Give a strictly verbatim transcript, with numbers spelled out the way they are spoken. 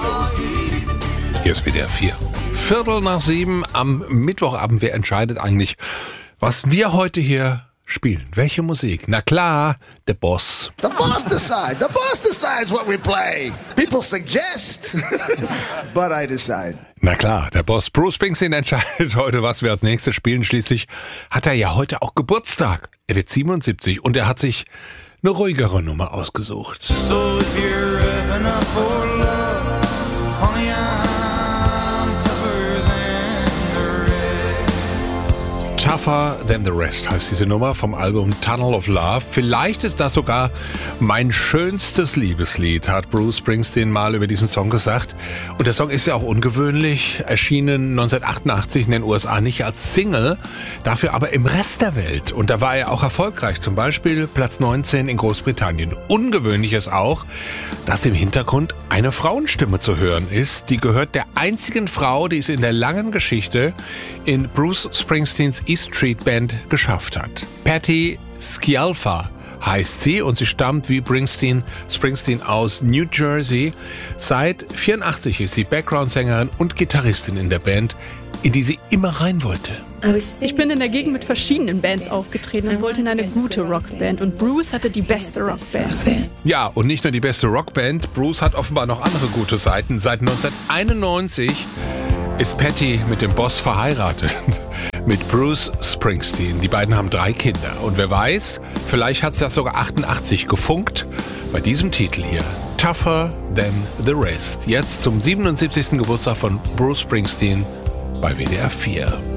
Hier ist W D R vier. Viertel nach sieben am Mittwochabend. Wer entscheidet eigentlich, was wir heute hier spielen? Welche Musik? Na klar, der Boss. The boss decides. The boss decides what we play. People suggest, but I decide. Na klar, der Boss. Bruce Springsteen entscheidet heute, was wir als nächstes spielen. Schließlich hat er ja heute auch Geburtstag. Er wird siebenundsiebzig und er hat sich eine ruhigere Nummer ausgesucht. So if you're revving up for love, honey, I'm tougher than the rest. Tougher Than the Rest heißt diese Nummer vom Album Tunnel of Love. Vielleicht ist das sogar mein schönstes Liebeslied, hat Bruce Springsteen mal über diesen Song gesagt. Und der Song ist ja auch ungewöhnlich, erschienen neunzehnhundertachtundachtzig in den U S A nicht als Single, dafür aber im Rest der Welt. Und da war er auch erfolgreich, zum Beispiel Platz neunzehn in Großbritannien. Ungewöhnlich ist auch, dass im Hintergrund eine Frauenstimme zu hören ist. Die gehört der einzigen Frau, die es in der langen Geschichte in Bruce Springsteens E Street Band geschafft hat. Patti Scialfa heißt sie und sie stammt wie Springsteen, Springsteen aus New Jersey. Seit vierundachtzig ist sie Background-Sängerin und Gitarristin in der Band, in die sie immer rein wollte. Ich bin in der Gegend mit verschiedenen Bands aufgetreten und wollte in eine gute Rockband. Und Bruce hatte die beste Rockband. Ja, und nicht nur die beste Rockband, Bruce hat offenbar noch andere gute Seiten. Seit neunzehnhunderteinundneunzig ist Patti mit dem Boss verheiratet. Mit Bruce Springsteen. Die beiden haben drei Kinder. Und wer weiß, vielleicht hat es das sogar achtundachtzig gefunkt bei diesem Titel hier. Tougher Than the Rest. Jetzt zum siebenundsiebzigsten Geburtstag von Bruce Springsteen bei W D R vier.